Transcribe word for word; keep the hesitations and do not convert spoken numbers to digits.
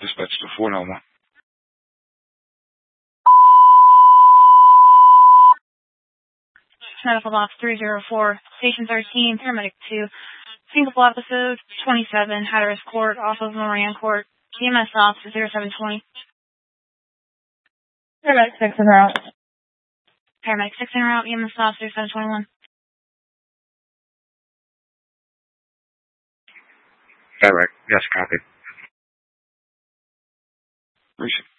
Dispatch to four nine one. Medical box three zero four, station thirteen, paramedic two, single episode twenty-seven, Hatteras Court, off of Moran Court, E M S ops zero seven twenty. Paramedic six in route. Paramedic six in route, E M S ops zero seven twenty-one. Direct, yes, copy. Receive.